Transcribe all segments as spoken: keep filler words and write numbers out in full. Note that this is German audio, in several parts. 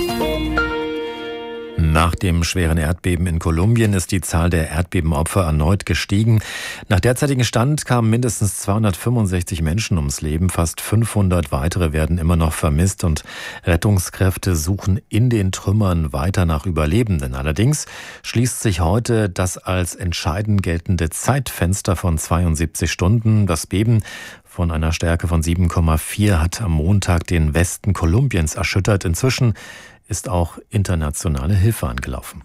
Nach dem schweren Erdbeben in Kolumbien ist die Zahl der Erdbebenopfer erneut gestiegen. Nach derzeitigem Stand kamen mindestens zweihundertfünfundsechzig Menschen ums Leben. Fast fünfhundert weitere werden immer noch vermisst und Rettungskräfte suchen in den Trümmern weiter nach Überlebenden. Allerdings schließt sich heute das als entscheidend geltende Zeitfenster von zweiundsiebzig Stunden. Das Beben von einer Stärke von sieben Komma vier hat am Montag den Westen Kolumbiens erschüttert. Inzwischen ist auch internationale Hilfe angelaufen.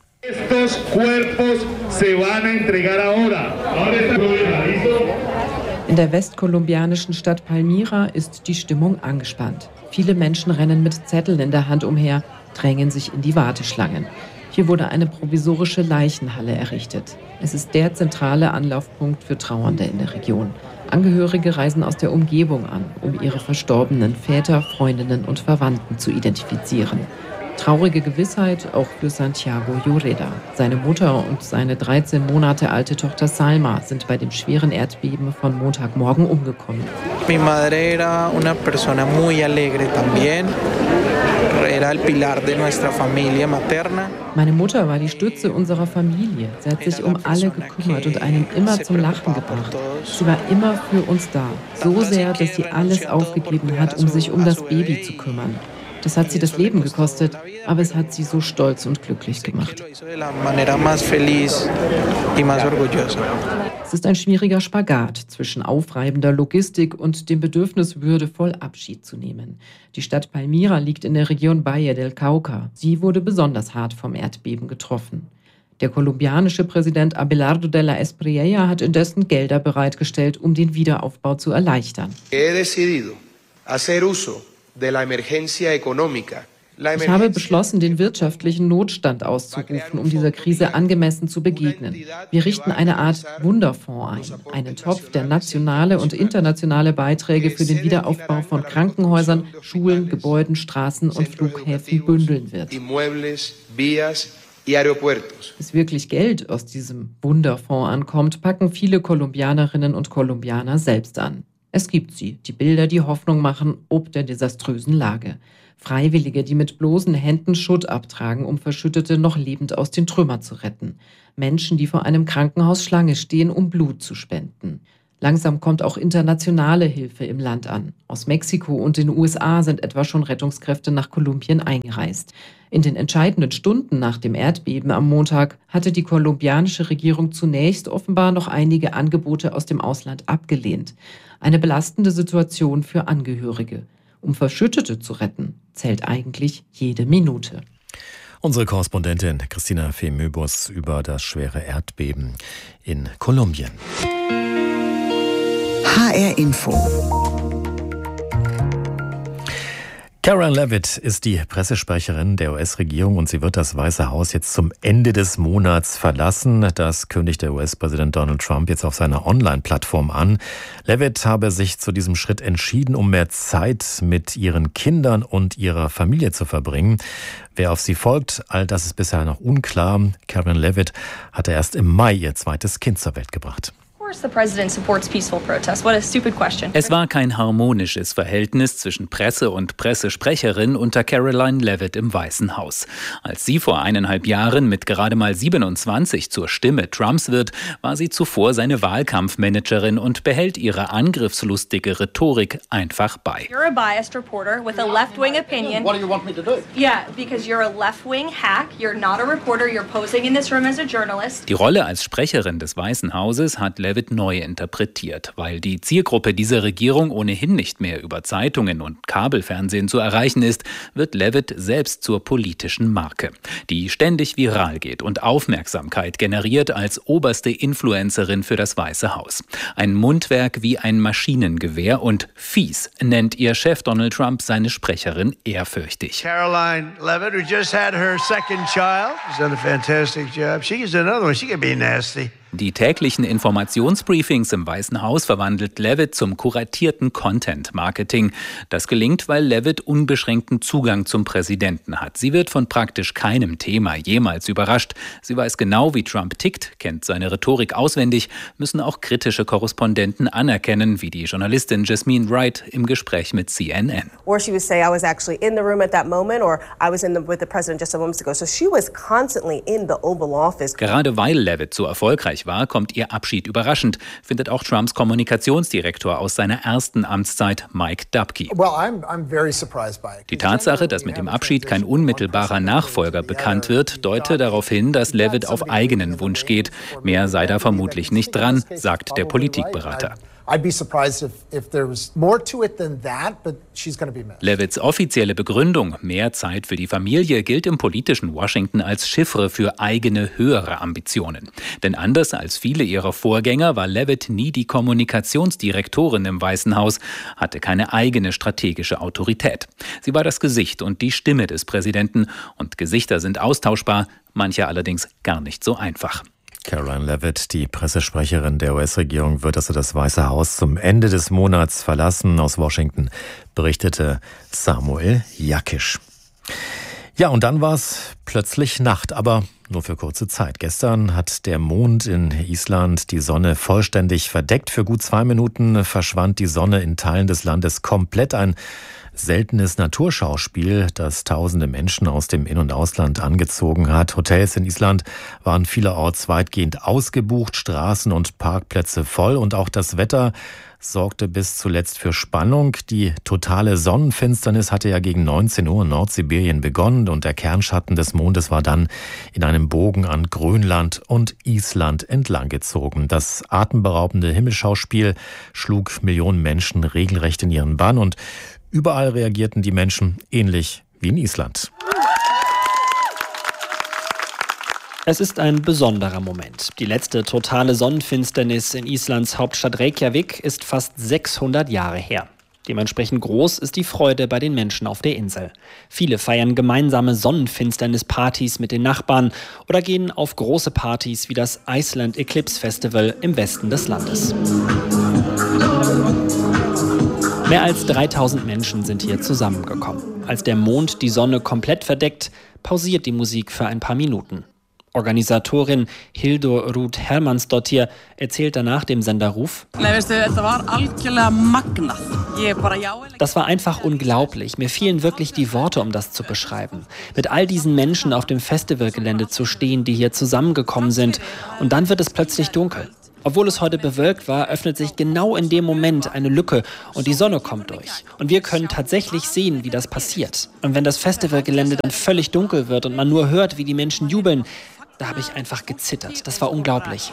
In der westkolumbianischen Stadt Palmira ist die Stimmung angespannt. Viele Menschen rennen mit Zetteln in der Hand umher, drängen sich in die Warteschlangen. Hier wurde eine provisorische Leichenhalle errichtet. Es ist der zentrale Anlaufpunkt für Trauernde in der Region. Angehörige reisen aus der Umgebung an, um ihre verstorbenen Väter, Freundinnen und Verwandten zu identifizieren. Traurige Gewissheit auch für Santiago Lloreda. Seine Mutter und seine dreizehn Monate alte Tochter Salma sind bei dem schweren Erdbeben von Montagmorgen umgekommen. Mi madre era una persona muy alegre también. Era el pilar de nuestra familia materna. Meine Mutter war die Stütze unserer Familie. Sie hat sich um alle gekümmert und einen immer zum Lachen gebracht. Sie war immer für uns da. So sehr, dass sie alles aufgegeben hat, um sich um das Baby zu kümmern. Das hat sie das Leben gekostet, aber es hat sie so stolz und glücklich gemacht. Es ist ein schwieriger Spagat zwischen aufreibender Logistik und dem Bedürfnis, würdevoll Abschied zu nehmen. Die Stadt Palmira liegt in der Region Valle del Cauca. Sie wurde besonders hart vom Erdbeben getroffen. Der kolumbianische Präsident Abelardo de la Espriella hat indessen Gelder bereitgestellt, um den Wiederaufbau zu erleichtern. Ich habe beschlossen, den wirtschaftlichen Notstand auszurufen, um dieser Krise angemessen zu begegnen. Wir richten eine Art Wunderfonds ein, einen Topf, der nationale und internationale Beiträge für den Wiederaufbau von Krankenhäusern, Schulen, Gebäuden, Straßen und Flughäfen bündeln wird. Bis wirklich Geld aus diesem Wunderfonds ankommt, packen viele Kolumbianerinnen und Kolumbianer selbst an. Es gibt sie, die Bilder, die Hoffnung machen, ob der desaströsen Lage. Freiwillige, die mit bloßen Händen Schutt abtragen, um Verschüttete noch lebend aus den Trümmern zu retten. Menschen, die vor einem Krankenhaus Schlange stehen, um Blut zu spenden. Langsam kommt auch internationale Hilfe im Land an. Aus Mexiko und den U S A sind etwa schon Rettungskräfte nach Kolumbien eingereist. In den entscheidenden Stunden nach dem Erdbeben am Montag hatte die kolumbianische Regierung zunächst offenbar noch einige Angebote aus dem Ausland abgelehnt. Eine belastende Situation für Angehörige. Um Verschüttete zu retten, zählt eigentlich jede Minute. Unsere Korrespondentin Christina Fehmöbus über das schwere Erdbeben in Kolumbien. H R Info. Karen Leavitt ist die Pressesprecherin der U S-Regierung und sie wird das Weiße Haus jetzt zum Ende des Monats verlassen. Das kündigt der U S-Präsident Donald Trump jetzt auf seiner Online-Plattform an. Leavitt habe sich zu diesem Schritt entschieden, um mehr Zeit mit ihren Kindern und ihrer Familie zu verbringen. Wer auf sie folgt, all das ist bisher noch unklar. Karen Leavitt hatte erst im Mai ihr zweites Kind zur Welt gebracht. Es war kein harmonisches Verhältnis zwischen Presse und Pressesprecherin unter Caroline Leavitt im Weißen Haus. Als sie vor eineinhalb Jahren mit gerade mal siebenundzwanzig zur Stimme Trumps wird, war sie zuvor seine Wahlkampfmanagerin und behält ihre angriffslustige Rhetorik einfach bei. You're a biased reporter with a left-wing opinion. What do you want me to do? Yeah, because you're a left-wing hack. You're not a reporter. You're posing in this room as a journalist. Die Rolle als Sprecherin des Weißen Hauses hat Leavitt neu interpretiert. Weil die Zielgruppe dieser Regierung ohnehin nicht mehr über Zeitungen und Kabelfernsehen zu erreichen ist, wird Leavitt selbst zur politischen Marke, die ständig viral geht und Aufmerksamkeit generiert als oberste Influencerin für das Weiße Haus. Ein Mundwerk wie ein Maschinengewehr und fies nennt ihr Chef Donald Trump seine Sprecherin ehrfürchtig. Caroline Leavitt, who just had her second child, she's done a fantastic job. She is another one. She can be nasty. Die täglichen Informationsbriefings im Weißen Haus verwandelt Leavitt zum kuratierten Content-Marketing. Das gelingt, weil Leavitt unbeschränkten Zugang zum Präsidenten hat. Sie wird von praktisch keinem Thema jemals überrascht. Sie weiß genau, wie Trump tickt, kennt seine Rhetorik auswendig, müssen auch kritische Korrespondenten anerkennen, wie die Journalistin Jasmine Wright im Gespräch mit C N N. Or she would say, I was actually in the room at that moment, or I was in the, with the president just a moment ago. So she was constantly in the Oval Office. Gerade weil Leavitt so erfolgreich war, kommt ihr Abschied überraschend, findet auch Trumps Kommunikationsdirektor aus seiner ersten Amtszeit, Mike Dubke. Die Tatsache, dass mit dem Abschied kein unmittelbarer Nachfolger bekannt wird, deute darauf hin, dass Leavitt auf eigenen Wunsch geht. Mehr sei da vermutlich nicht dran, sagt der Politikberater. Leavitts offizielle Begründung, mehr Zeit für die Familie, gilt im politischen Washington als Chiffre für eigene höhere Ambitionen. Denn anders als viele ihrer Vorgänger war Leavitt nie die Kommunikationsdirektorin im Weißen Haus, hatte keine eigene strategische Autorität. Sie war das Gesicht und die Stimme des Präsidenten. Und Gesichter sind austauschbar, manche allerdings gar nicht so einfach. Caroline Leavitt, die Pressesprecherin der U S-Regierung, wird also das Weiße Haus zum Ende des Monats verlassen. Aus Washington berichtete Samuel Jakisch. Ja, und dann war es plötzlich Nacht, aber nur für kurze Zeit. Gestern hat der Mond in Island die Sonne vollständig verdeckt. Für gut zwei Minuten verschwand die Sonne in Teilen des Landes komplett. Ein seltenes Naturschauspiel, das tausende Menschen aus dem In- und Ausland angezogen hat. Hotels in Island waren vielerorts weitgehend ausgebucht, Straßen und Parkplätze voll und auch das Wetter sorgte bis zuletzt für Spannung. Die totale Sonnenfinsternis hatte ja gegen neunzehn Uhr in Nordsibirien begonnen und der Kernschatten des Mondes war dann in einem Bogen an Grönland und Island entlanggezogen. Das atemberaubende Himmelsschauspiel schlug Millionen Menschen regelrecht in ihren Bann und überall reagierten die Menschen ähnlich wie in Island. Es ist ein besonderer Moment. Die letzte totale Sonnenfinsternis in Islands Hauptstadt Reykjavik ist fast sechshundert Jahre her. Dementsprechend groß ist die Freude bei den Menschen auf der Insel. Viele feiern gemeinsame Sonnenfinsternispartys mit den Nachbarn oder gehen auf große Partys wie das Iceland Eclipse Festival im Westen des Landes. Mehr als dreitausend Menschen sind hier zusammengekommen. Als der Mond die Sonne komplett verdeckt, pausiert die Musik für ein paar Minuten. Organisatorin Hildur Ruth Hermannsdottir erzählt danach dem Sender Ruf: Das war einfach unglaublich. Mir fehlen wirklich die Worte, um das zu beschreiben. Mit all diesen Menschen auf dem Festivalgelände zu stehen, die hier zusammengekommen sind. Und dann wird es plötzlich dunkel. Obwohl es heute bewölkt war, öffnet sich genau in dem Moment eine Lücke und die Sonne kommt durch. Und wir können tatsächlich sehen, wie das passiert. Und wenn das Festivalgelände dann völlig dunkel wird und man nur hört, wie die Menschen jubeln, da habe ich einfach gezittert. Das war unglaublich.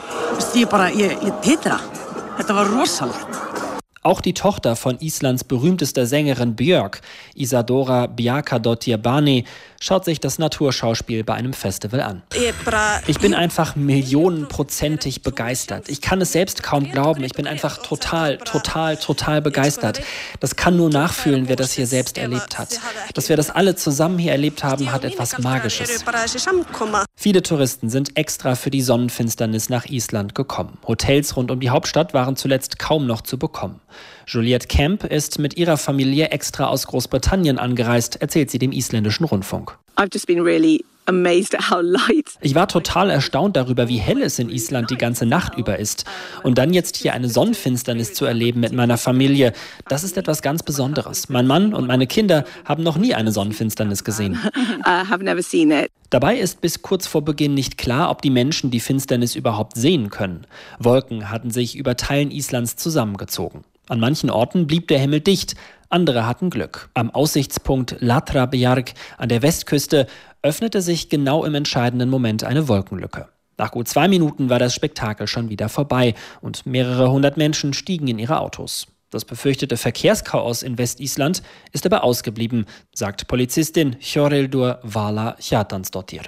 Auch die Tochter von Islands berühmtester Sängerin Björk, Isadora Bjarkadottir Bani, schaut sich das Naturschauspiel bei einem Festival an. Ich bin einfach millionenprozentig begeistert. Ich kann es selbst kaum glauben. Ich bin einfach total, total, total begeistert. Das kann nur nachfühlen, wer das hier selbst erlebt hat. Dass wir das alle zusammen hier erlebt haben, hat etwas Magisches. Viele Touristen sind extra für die Sonnenfinsternis nach Island gekommen. Hotels rund um die Hauptstadt waren zuletzt kaum noch zu bekommen. Juliette Kemp ist mit ihrer Familie extra aus Großbritannien angereist, erzählt sie dem isländischen Rundfunk. I've just been really amazed at how light. Ich war total erstaunt darüber, wie hell es in Island die ganze Nacht über ist. Und dann jetzt hier eine Sonnenfinsternis zu erleben mit meiner Familie, das ist etwas ganz Besonderes. Mein Mann und meine Kinder haben noch nie eine Sonnenfinsternis gesehen. I have never seen it. Dabei ist bis kurz vor Beginn nicht klar, ob die Menschen die Finsternis überhaupt sehen können. Wolken hatten sich über Teilen Islands zusammengezogen. An manchen Orten blieb der Himmel dicht, andere hatten Glück. Am Aussichtspunkt Latrabjarg an der Westküste öffnete sich genau im entscheidenden Moment eine Wolkenlücke. Nach gut zwei Minuten war das Spektakel schon wieder vorbei und mehrere hundert Menschen stiegen in ihre Autos. Das befürchtete Verkehrschaos in Westisland ist aber ausgeblieben, sagt Polizistin Hjörrildur Vala Hjartansdottir.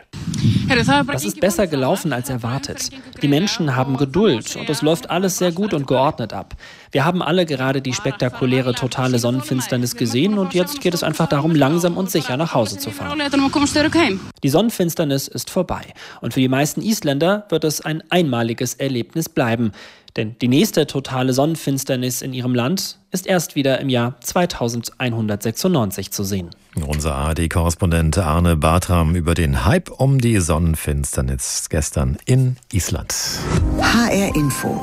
Das ist besser gelaufen als erwartet. Die Menschen haben Geduld und es läuft alles sehr gut und geordnet ab. Wir haben alle gerade die spektakuläre totale Sonnenfinsternis gesehen und jetzt geht es einfach darum, langsam und sicher nach Hause zu fahren. Die Sonnenfinsternis ist vorbei und für die meisten Isländer wird es ein einmaliges Erlebnis bleiben. Denn die nächste totale Sonnenfinsternis in ihrem Land ist erst wieder im Jahr zweitausendeinhundertsechsundneunzig zu sehen. Unser A R D-Korrespondent Arne Bartram über den Hype um die Sonnenfinsternis gestern in Island. H R Info.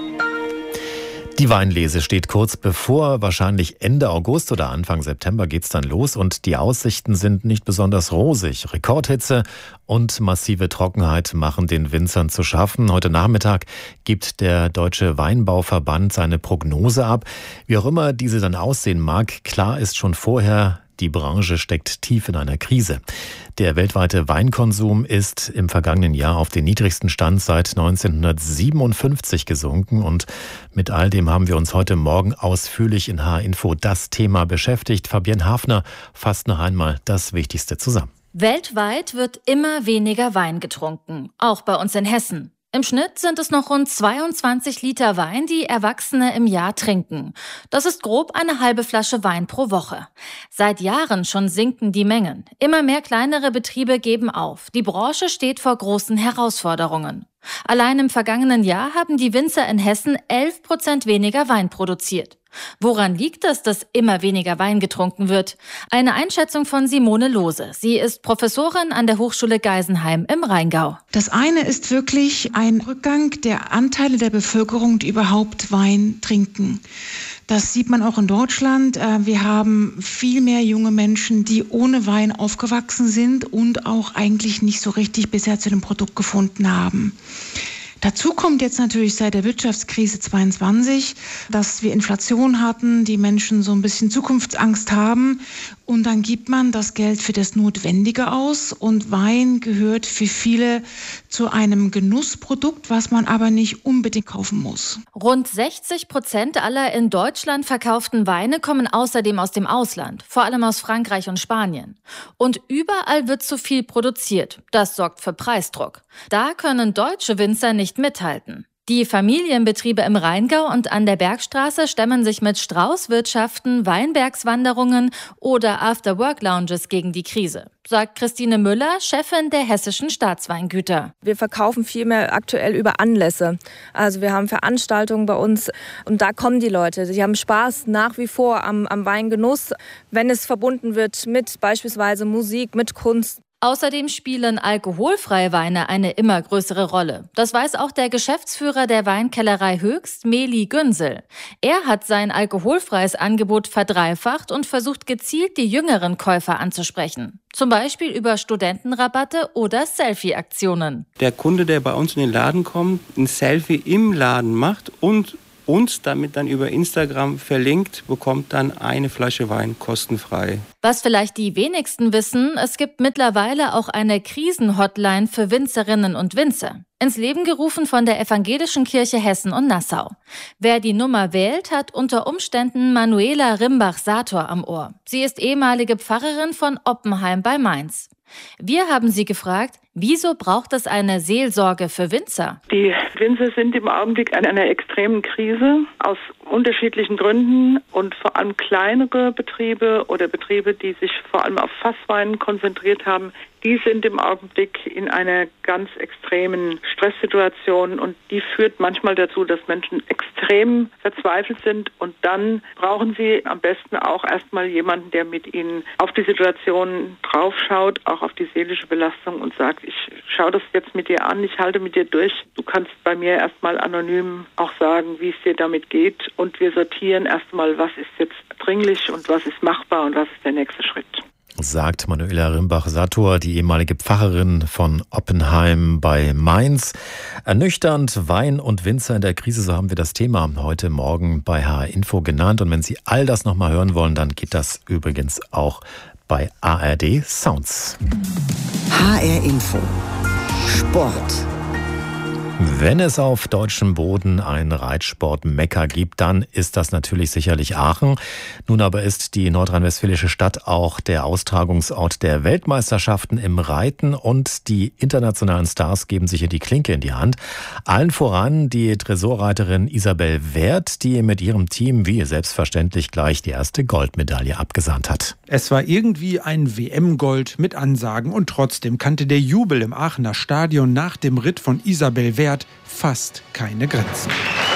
Die Weinlese steht kurz bevor, wahrscheinlich Ende August oder Anfang September geht's dann los und die Aussichten sind nicht besonders rosig. Rekordhitze und massive Trockenheit machen den Winzern zu schaffen. Heute Nachmittag gibt der Deutsche Weinbauverband seine Prognose ab. Wie auch immer diese dann aussehen mag, klar ist schon vorher, die Branche steckt tief in einer Krise. Der weltweite Weinkonsum ist im vergangenen Jahr auf den niedrigsten Stand seit neunzehnhundertsiebenundfünfzig gesunken. Und mit all dem haben wir uns heute Morgen ausführlich in H R-Info das Thema beschäftigt. Fabienne Hafner fasst noch einmal das Wichtigste zusammen. Weltweit wird immer weniger Wein getrunken, auch bei uns in Hessen. Im Schnitt sind es noch rund zweiundzwanzig Liter Wein, die Erwachsene im Jahr trinken. Das ist grob eine halbe Flasche Wein pro Woche. Seit Jahren schon sinken die Mengen. Immer mehr kleinere Betriebe geben auf. Die Branche steht vor großen Herausforderungen. Allein im vergangenen Jahr haben die Winzer in Hessen elf Prozent weniger Wein produziert. Woran liegt es, dass immer weniger Wein getrunken wird? Eine Einschätzung von Simone Lohse. Sie ist Professorin an der Hochschule Geisenheim im Rheingau. Das eine ist wirklich ein Rückgang der Anteile der Bevölkerung, die überhaupt Wein trinken. Das sieht man auch in Deutschland. Wir haben viel mehr junge Menschen, die ohne Wein aufgewachsen sind und auch eigentlich nicht so richtig bisher zu dem Produkt gefunden haben. Dazu kommt jetzt natürlich seit der Wirtschaftskrise zweiundzwanzig, dass wir Inflation hatten, die Menschen so ein bisschen Zukunftsangst haben und dann gibt man das Geld für das Notwendige aus und Wein gehört für viele zu einem Genussprodukt, was man aber nicht unbedingt kaufen muss. Rund sechzig Prozent aller in Deutschland verkauften Weine kommen außerdem aus dem Ausland, vor allem aus Frankreich und Spanien. Und überall wird zu viel produziert. Das sorgt für Preisdruck. Da können deutsche Winzer nicht mithalten. Die Familienbetriebe im Rheingau und an der Bergstraße stemmen sich mit Straußwirtschaften, Weinbergswanderungen oder After-Work-Lounges gegen die Krise, sagt Christine Müller, Chefin der Hessischen Staatsweingüter. Wir verkaufen viel mehr aktuell über Anlässe. Also wir haben Veranstaltungen bei uns und da kommen die Leute. Sie haben Spaß nach wie vor am, am Weingenuss, wenn es verbunden wird mit beispielsweise Musik, mit Kunst. Außerdem spielen alkoholfreie Weine eine immer größere Rolle. Das weiß auch der Geschäftsführer der Weinkellerei Höchst, Meli Günsel. Er hat sein alkoholfreies Angebot verdreifacht und versucht gezielt die jüngeren Käufer anzusprechen. Zum Beispiel über Studentenrabatte oder Selfie-Aktionen. Der Kunde, der bei uns in den Laden kommt, ein Selfie im Laden macht und uns damit dann über Instagram verlinkt, bekommt dann eine Flasche Wein kostenfrei. Was vielleicht die wenigsten wissen, es gibt mittlerweile auch eine Krisenhotline für Winzerinnen und Winzer. Ins Leben gerufen von der Evangelischen Kirche Hessen und Nassau. Wer die Nummer wählt, hat unter Umständen Manuela Rimbach-Sator am Ohr. Sie ist ehemalige Pfarrerin von Oppenheim bei Mainz. Wir haben sie gefragt, wieso braucht es eine Seelsorge für Winzer? Die Winzer sind im Augenblick in einer extremen Krise aus unterschiedlichen Gründen und vor allem kleinere Betriebe oder Betriebe, die sich vor allem auf Fasswein konzentriert haben, die sind im Augenblick in einer ganz extremen Stresssituation und die führt manchmal dazu, dass Menschen extrem verzweifelt sind und dann brauchen sie am besten auch erstmal jemanden, der mit ihnen auf die Situation draufschaut, auch auf die seelische Belastung und sagt, ich schaue das jetzt mit dir an, ich halte mit dir durch. Du kannst bei mir erstmal anonym auch sagen, wie es dir damit geht und wir sortieren erstmal, was ist jetzt dringlich und was ist machbar und was ist der nächste Schritt. Sagt Manuela Rimbach-Sator, die ehemalige Pfarrerin von Oppenheim bei Mainz. Ernüchternd, Wein und Winzer in der Krise, so haben wir das Thema heute Morgen bei H R-Info genannt. Und wenn Sie all das nochmal hören wollen, dann geht das übrigens auch bei A R D Sounds. H R-Info Sport. Wenn es auf deutschem Boden ein Reitsport-Mekka gibt, dann ist das natürlich sicherlich Aachen. Nun aber ist die nordrhein-westfälische Stadt auch der Austragungsort der Weltmeisterschaften im Reiten und die internationalen Stars geben sich hier die Klinke in die Hand. Allen voran die Dressurreiterin Isabel Werth, die mit ihrem Team wie selbstverständlich gleich die erste Goldmedaille abgesandt hat. Es war irgendwie ein W M-Gold mit Ansagen und trotzdem kannte der Jubel im Aachener Stadion nach dem Ritt von Isabel Werth fast keine Grenzen.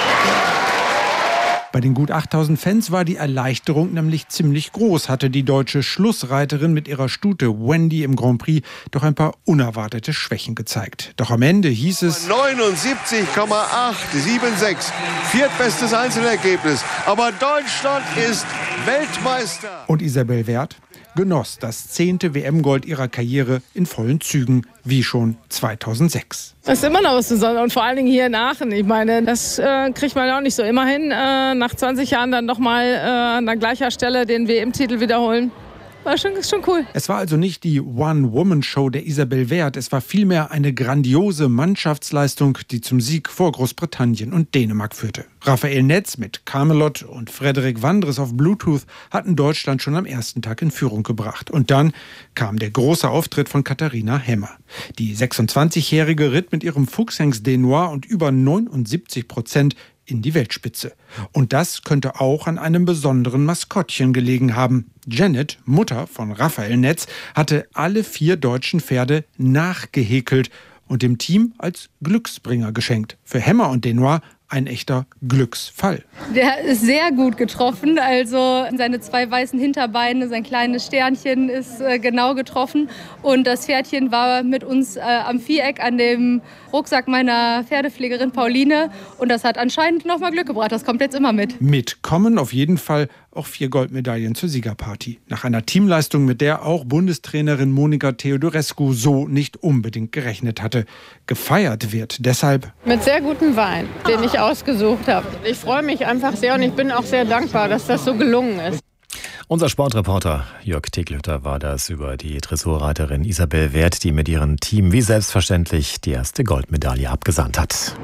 Bei den gut achttausend Fans war die Erleichterung nämlich ziemlich groß, hatte die deutsche Schlussreiterin mit ihrer Stute Wendy im Grand Prix doch ein paar unerwartete Schwächen gezeigt. Doch am Ende hieß es neunundsiebzig Komma achthundertsechsundsiebzig, viertbestes Einzelergebnis, aber Deutschland ist Weltmeister. Und Isabel Werth genoss das zehnte W M-Gold ihrer Karriere in vollen Zügen, wie schon zweitausendsechs. Das ist immer noch was Besonderes und vor allen Dingen hier in Aachen. Ich meine, das äh, kriegt man auch nicht so immer hin. Äh, nach zwanzig Jahren dann nochmal äh, an der gleichen Stelle den W M-Titel wiederholen. War schon, ist schon cool. Es war also nicht die One-Woman-Show der Isabel Werth. Es war vielmehr eine grandiose Mannschaftsleistung, die zum Sieg vor Großbritannien und Dänemark führte. Raphael Netz mit Camelot und Frederik Wandres auf Bluetooth hatten Deutschland schon am ersten Tag in Führung gebracht. Und dann kam der große Auftritt von Katharina Hemmer. Die sechsundzwanzigjährige ritt mit ihrem Fuchshengst Denois und über neunundsiebzig Prozent in die Weltspitze. Und das könnte auch an einem besonderen Maskottchen gelegen haben. Janet, Mutter von Raphael Netz, hatte alle vier deutschen Pferde nachgehäkelt und dem Team als Glücksbringer geschenkt. Für Hemmer und Denois ein echter Glücksfall. Der ist sehr gut getroffen, also seine zwei weißen Hinterbeine, sein kleines Sternchen ist äh, genau getroffen und das Pferdchen war mit uns äh, am Viereck an dem Rucksack meiner Pferdepflegerin Pauline und das hat anscheinend nochmal Glück gebracht, das kommt jetzt immer mit. Mitkommen auf jeden Fall auch vier Goldmedaillen zur Siegerparty. Nach einer Teamleistung, mit der auch Bundestrainerin Monika Theodorescu so nicht unbedingt gerechnet hatte. Gefeiert wird deshalb mit sehr gutem Wein, den ich ausgesucht habe. Ich freue mich einfach sehr und ich bin auch sehr dankbar, dass das so gelungen ist. Unser Sportreporter Jörg Teglütter war das über die Dressurreiterin Isabel Werth, die mit ihrem Team wie selbstverständlich die erste Goldmedaille abgesandt hat.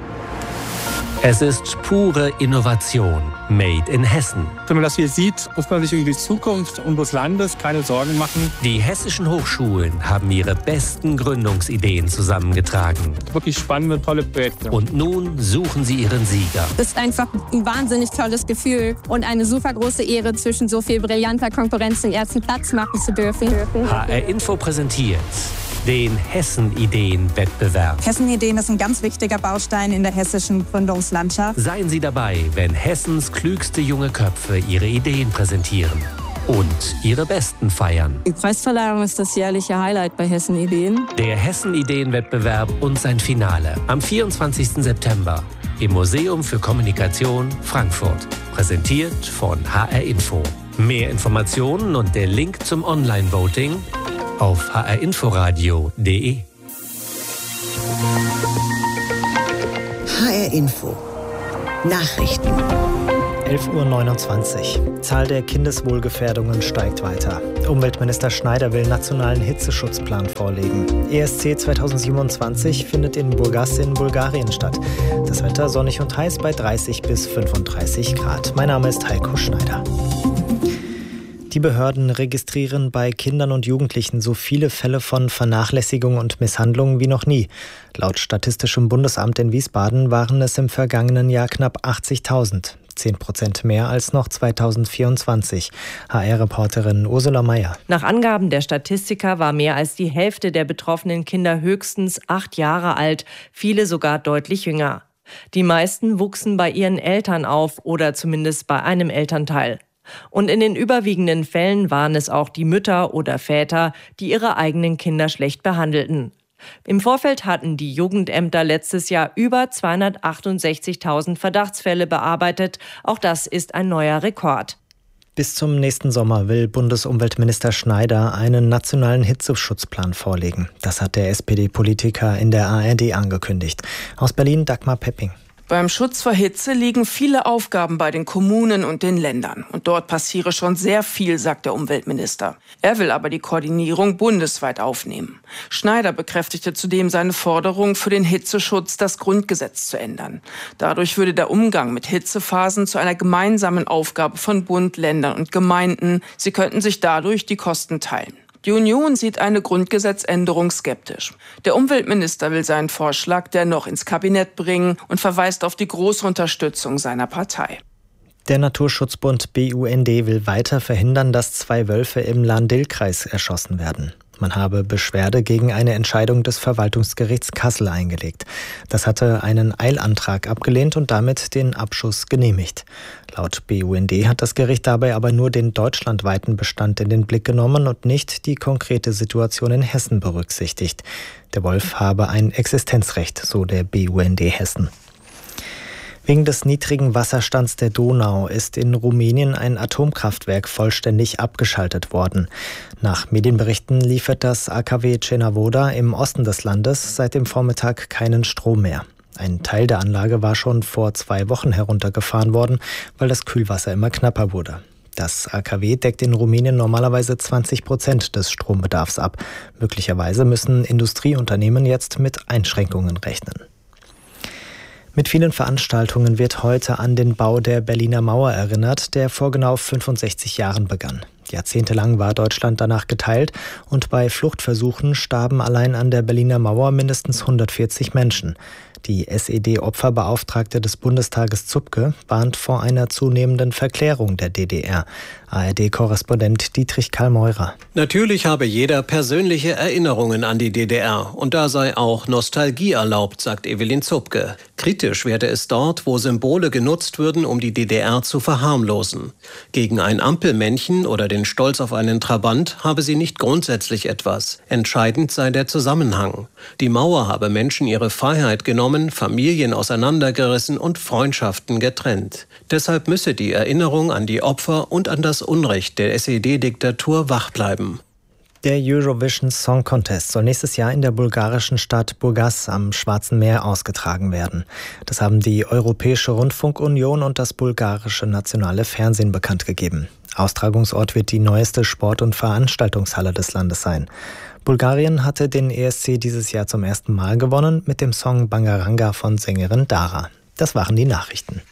Es ist pure Innovation, made in Hessen. Wenn man das hier sieht, muss man sich über die Zukunft unseres Landes keine Sorgen machen. Die hessischen Hochschulen haben ihre besten Gründungsideen zusammengetragen. Wirklich spannende, tolle Projekte. Und nun suchen sie ihren Sieger. Das ist einfach ein wahnsinnig tolles Gefühl und eine super große Ehre, zwischen so viel brillanter Konkurrenz den ersten Platz machen zu dürfen. H R Info präsentiert den Hessen-Ideen-Wettbewerb. Hessen-Ideen ist ein ganz wichtiger Baustein in der hessischen Gründungslandschaft. Seien Sie dabei, wenn Hessens klügste junge Köpfe ihre Ideen präsentieren und ihre besten feiern. Die Preisverleihung ist das jährliche Highlight bei Hessen-Ideen. Der Hessen-Ideen-Wettbewerb und sein Finale am vierundzwanzigsten September im Museum für Kommunikation Frankfurt. Präsentiert von H R Info. Mehr Informationen und der Link zum Online-Voting auf h r inforadio punkt d e. H R Info Nachrichten. elf Uhr neunundzwanzig. Zahl der Kindeswohlgefährdungen steigt weiter. Umweltminister Schneider will nationalen Hitzeschutzplan vorlegen. E S C zweitausendsiebenundzwanzig findet in Burgas in Bulgarien statt. Das Wetter sonnig und heiß bei dreißig bis fünfunddreißig Grad. Mein Name ist Heiko Schneider. Die Behörden registrieren bei Kindern und Jugendlichen so viele Fälle von Vernachlässigung und Misshandlung wie noch nie. Laut Statistischem Bundesamt in Wiesbaden waren es im vergangenen Jahr knapp achtzigtausend. zehn Prozent mehr als noch zweitausendvierundzwanzig. H R-Reporterin Ursula Mayer. Nach Angaben der Statistiker war mehr als die Hälfte der betroffenen Kinder höchstens acht Jahre alt, viele sogar deutlich jünger. Die meisten wuchsen bei ihren Eltern auf oder zumindest bei einem Elternteil. Und in den überwiegenden Fällen waren es auch die Mütter oder Väter, die ihre eigenen Kinder schlecht behandelten. Im Vorfeld hatten die Jugendämter letztes Jahr über zweihundertachtundsechzigtausend Verdachtsfälle bearbeitet. Auch das ist ein neuer Rekord. Bis zum nächsten Sommer will Bundesumweltminister Schneider einen nationalen Hitzeschutzplan vorlegen. Das hat der S P D-Politiker in der A R D angekündigt. Aus Berlin Dagmar Pepping. Beim Schutz vor Hitze liegen viele Aufgaben bei den Kommunen und den Ländern. Und dort passiere schon sehr viel, sagt der Umweltminister. Er will aber die Koordinierung bundesweit aufnehmen. Schneider bekräftigte zudem seine Forderung, für den Hitzeschutz das Grundgesetz zu ändern. Dadurch würde der Umgang mit Hitzephasen zu einer gemeinsamen Aufgabe von Bund, Ländern und Gemeinden. Sie könnten sich dadurch die Kosten teilen. Die Union sieht eine Grundgesetzänderung skeptisch. Der Umweltminister will seinen Vorschlag dennoch ins Kabinett bringen und verweist auf die große Unterstützung seiner Partei. Der Naturschutzbund B U N D will weiter verhindern, dass zwei Wölfe im Lahn-Dill-Kreis erschossen werden. Man habe Beschwerde gegen eine Entscheidung des Verwaltungsgerichts Kassel eingelegt. Das hatte einen Eilantrag abgelehnt und damit den Abschuss genehmigt. Laut B U N D hat das Gericht dabei aber nur den deutschlandweiten Bestand in den Blick genommen und nicht die konkrete Situation in Hessen berücksichtigt. Der Wolf habe ein Existenzrecht, so der B U N D Hessen. Wegen des niedrigen Wasserstands der Donau ist in Rumänien ein Atomkraftwerk vollständig abgeschaltet worden. Nach Medienberichten liefert das A K W Cernavoda im Osten des Landes seit dem Vormittag keinen Strom mehr. Ein Teil der Anlage war schon vor zwei Wochen heruntergefahren worden, weil das Kühlwasser immer knapper wurde. Das A K W deckt in Rumänien normalerweise zwanzig Prozent des Strombedarfs ab. Möglicherweise müssen Industrieunternehmen jetzt mit Einschränkungen rechnen. Mit vielen Veranstaltungen wird heute an den Bau der Berliner Mauer erinnert, der vor genau fünfundsechzig Jahren begann. Jahrzehntelang war Deutschland danach geteilt und bei Fluchtversuchen starben allein an der Berliner Mauer mindestens hundertvierzig Menschen. Die S E D-Opferbeauftragte des Bundestages Zupke warnt vor einer zunehmenden Verklärung der D D R. A R D-Korrespondent Dietrich Karl-Meurer. Natürlich habe jeder persönliche Erinnerungen an die D D R und da sei auch Nostalgie erlaubt, sagt Evelyn Zupke. Kritisch werde es dort, wo Symbole genutzt würden, um die D D R zu verharmlosen. Gegen ein Ampelmännchen oder den Stolz auf einen Trabant habe sie nicht grundsätzlich etwas. Entscheidend sei der Zusammenhang. Die Mauer habe Menschen ihre Freiheit genommen, Familien auseinandergerissen und Freundschaften getrennt. Deshalb müsse die Erinnerung an die Opfer und an das Unrecht der S E D-Diktatur wach bleiben. Der Eurovision Song Contest soll nächstes Jahr in der bulgarischen Stadt Burgas am Schwarzen Meer ausgetragen werden. Das haben die Europäische Rundfunkunion und das bulgarische nationale Fernsehen bekannt gegeben. Austragungsort wird die neueste Sport- und Veranstaltungshalle des Landes sein. Bulgarien hatte den E S C dieses Jahr zum ersten Mal gewonnen mit dem Song Bangaranga von Sängerin Dara. Das waren die Nachrichten.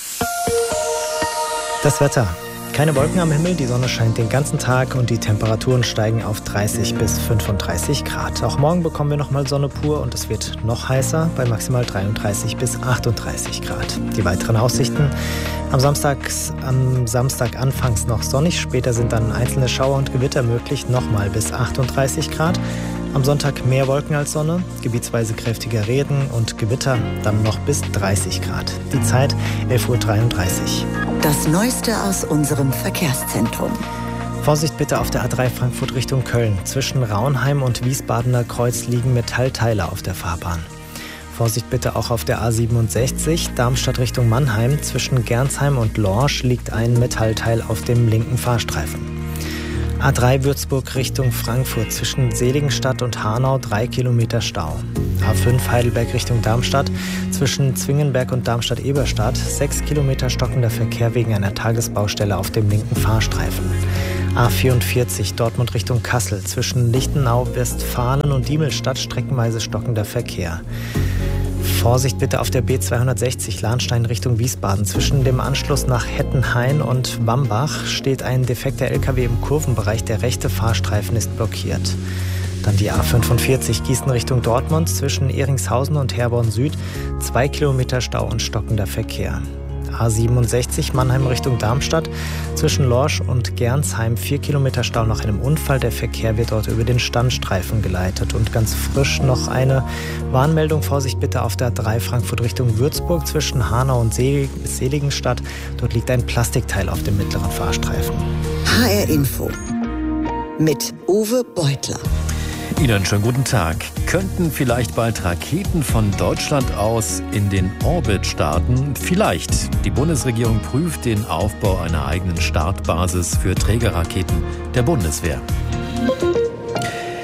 Das Wetter. Keine Wolken am Himmel, die Sonne scheint den ganzen Tag und die Temperaturen steigen auf dreißig bis fünfunddreißig Grad. Auch morgen bekommen wir nochmal Sonne pur und es wird noch heißer bei maximal dreiunddreißig bis achtunddreißig Grad. Die weiteren Aussichten: am Samstag, am Samstag anfangs noch sonnig, später sind dann einzelne Schauer und Gewitter möglich, nochmal bis achtunddreißig Grad. Am Sonntag mehr Wolken als Sonne, gebietsweise kräftiger Regen und Gewitter, dann noch bis dreißig Grad. Die Zeit elf Uhr dreiunddreißig. Das Neueste aus unserem Verkehrszentrum. Vorsicht bitte auf der A drei Frankfurt Richtung Köln. Zwischen Raunheim und Wiesbadener Kreuz liegen Metallteile auf der Fahrbahn. Vorsicht bitte auch auf der A siebenundsechzig, Darmstadt Richtung Mannheim. Zwischen Gernsheim und Lorsch liegt ein Metallteil auf dem linken Fahrstreifen. A drei Würzburg Richtung Frankfurt, zwischen Seligenstadt und Hanau drei Kilometer Stau. A fünf Heidelberg Richtung Darmstadt, zwischen Zwingenberg und Darmstadt-Eberstadt sechs Kilometer stockender Verkehr wegen einer Tagesbaustelle auf dem linken Fahrstreifen. A vierundvierzig Dortmund Richtung Kassel, zwischen Lichtenau, Westfalen und Diemelstadt streckenweise stockender Verkehr. Vorsicht bitte auf der B zweihundertsechzig Lahnstein Richtung Wiesbaden. Zwischen dem Anschluss nach Hettenhain und Wambach steht ein defekter L K W im Kurvenbereich. Der rechte Fahrstreifen ist blockiert. Dann die A fünfundvierzig Gießen Richtung Dortmund. Zwischen Ehringshausen und Herborn Süd zwei Kilometer Stau und stockender Verkehr. A siebenundsechzig Mannheim Richtung Darmstadt. Zwischen Lorsch und Gernsheim vier Kilometer Stau nach einem Unfall. Der Verkehr wird dort über den Standstreifen geleitet. Und ganz frisch noch eine Warnmeldung. Vorsicht bitte auf der A drei Frankfurt Richtung Würzburg. Zwischen Hanau und Seligenstadt. Dort liegt ein Plastikteil auf dem mittleren Fahrstreifen. H R Info mit Uwe Beutler. Ihnen einen schönen guten Tag. Könnten vielleicht bald Raketen von Deutschland aus in den Orbit starten? Vielleicht. Die Bundesregierung prüft den Aufbau einer eigenen Startbasis für Trägerraketen der Bundeswehr.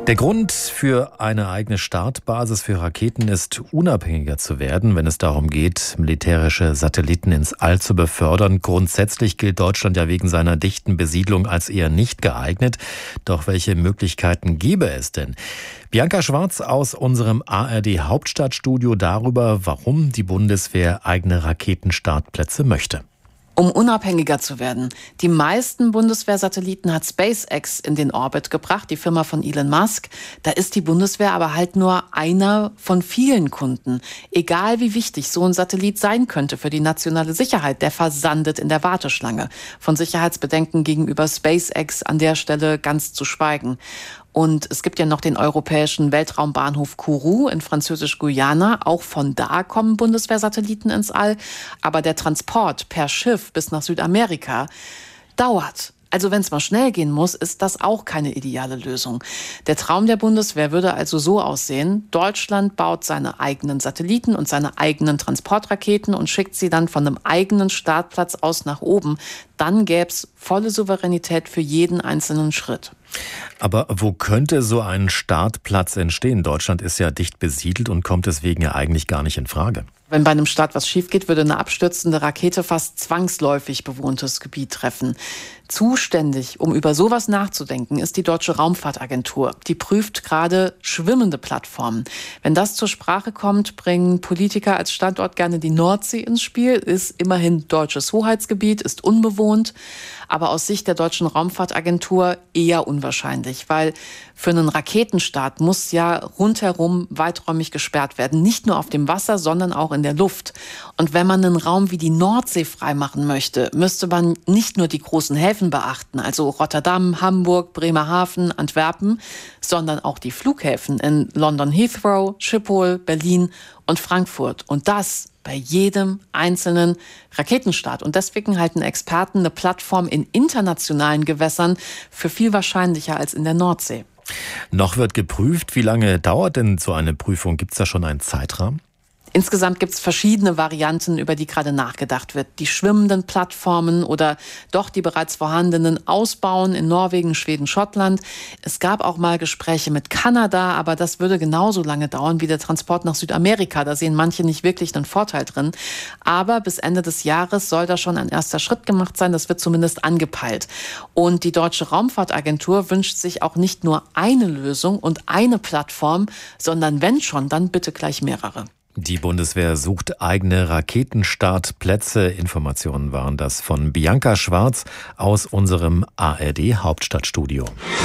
Der Grund für eine eigene Startbasis für Raketen ist, unabhängiger zu werden, wenn es darum geht, militärische Satelliten ins All zu befördern. Grundsätzlich gilt Deutschland ja wegen seiner dichten Besiedlung als eher nicht geeignet. Doch welche Möglichkeiten gäbe es denn? Bianca Schwarz aus unserem A R D-Hauptstadtstudio darüber, warum die Bundeswehr eigene Raketenstartplätze möchte. Um unabhängiger zu werden. Die meisten Bundeswehrsatelliten hat SpaceX in den Orbit gebracht, die Firma von Elon Musk. Da ist die Bundeswehr aber halt nur einer von vielen Kunden. Egal wie wichtig so ein Satellit sein könnte für die nationale Sicherheit, der versandet in der Warteschlange. Von Sicherheitsbedenken gegenüber SpaceX an der Stelle ganz zu schweigen. Und es gibt ja noch den europäischen Weltraumbahnhof Kourou in Französisch-Guyana. Auch von da kommen Bundeswehrsatelliten ins All. Aber der Transport per Schiff bis nach Südamerika dauert. Also wenn es mal schnell gehen muss, ist das auch keine ideale Lösung. Der Traum der Bundeswehr würde also so aussehen: Deutschland baut seine eigenen Satelliten und seine eigenen Transportraketen und schickt sie dann von einem eigenen Startplatz aus nach oben. Dann gäbe es volle Souveränität für jeden einzelnen Schritt. Aber wo könnte so ein Startplatz entstehen? Deutschland ist ja dicht besiedelt und kommt deswegen ja eigentlich gar nicht in Frage. Wenn bei einem Start was schief geht, würde eine abstürzende Rakete fast zwangsläufig bewohntes Gebiet treffen. Zuständig, um über sowas nachzudenken, ist die Deutsche Raumfahrtagentur. Die prüft gerade schwimmende Plattformen. Wenn das zur Sprache kommt, bringen Politiker als Standort gerne die Nordsee ins Spiel. Ist immerhin deutsches Hoheitsgebiet, ist unbewohnt. Aber aus Sicht der Deutschen Raumfahrtagentur eher unwahrscheinlich, weil für einen Raketenstart muss ja rundherum weiträumig gesperrt werden. Nicht nur auf dem Wasser, sondern auch in der Luft. Und wenn man einen Raum wie die Nordsee freimachen möchte, müsste man nicht nur die großen Häfen beachten, also Rotterdam, Hamburg, Bremerhaven, Antwerpen, sondern auch die Flughäfen in London Heathrow, Schiphol, Berlin und Frankfurt. Und das bei jedem einzelnen Raketenstart. Und deswegen halten Experten eine Plattform in internationalen Gewässern für viel wahrscheinlicher als in der Nordsee. Noch wird geprüft. Wie lange dauert denn so eine Prüfung? Gibt es da schon einen Zeitrahmen? Insgesamt gibt es verschiedene Varianten, über die gerade nachgedacht wird. Die schwimmenden Plattformen oder doch die bereits vorhandenen ausbauen in Norwegen, Schweden, Schottland. Es gab auch mal Gespräche mit Kanada, aber das würde genauso lange dauern wie der Transport nach Südamerika. Da sehen manche nicht wirklich einen Vorteil drin. Aber bis Ende des Jahres soll da schon ein erster Schritt gemacht sein. Das wird zumindest angepeilt. Und die Deutsche Raumfahrtagentur wünscht sich auch nicht nur eine Lösung und eine Plattform, sondern wenn schon, dann bitte gleich mehrere. Die Bundeswehr sucht eigene Raketenstartplätze. Informationen waren das von Bianca Schwarz aus unserem A R D-Hauptstadtstudio.